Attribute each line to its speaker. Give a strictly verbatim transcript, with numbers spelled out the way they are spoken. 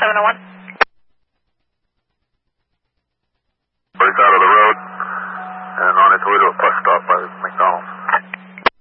Speaker 1: seven oh one.
Speaker 2: Break out of the road and on its way to a bus stop by McDonald's.